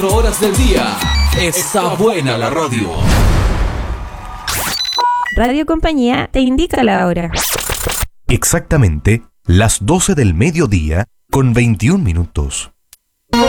Horas del día. Está buena la radio. Radio Compañía te indica la hora. Exactamente las 12 del mediodía con 21 minutos.